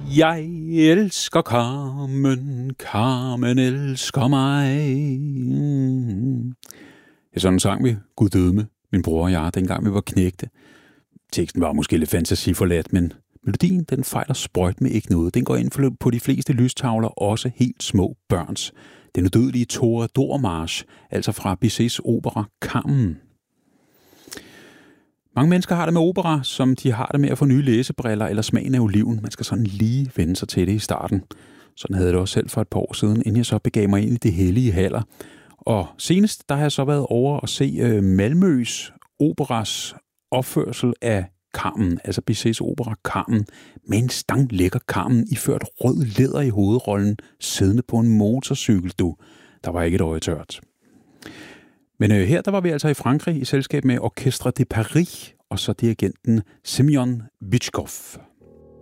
Jeg elsker Carmen, Carmen elsker mig. Ja, sådan sang vi Gud døde med, min bror og jeg, dengang vi var knægte. Teksten var måske lidt fantasiforladt, men melodien, den fejler sprøjt med ikke noget. Den går ind på de fleste lystavler, også helt små børns. Den udødelige Toreador-march, altså fra Bizets opera Carmen. Mange mennesker har det med opera, som de har det med at få nye læsebriller eller smagen af oliven. Man skal sådan lige vende sig til det i starten. Sådan havde jeg det også selv for et par år siden, inden jeg så begav mig ind i det hellige haller. Og senest, der har jeg så været over at se Malmøs operas opførsel af Carmen, altså Bizets opera Carmen, med en stang lækker Carmen iført rød læder i hovedrollen, siddende på en motorcykel, du. Der var ikke et øje tørt. Men her der var vi altså i Frankrig i selskab med Orchestre de Paris og så dirigenten Semyon Bychkov.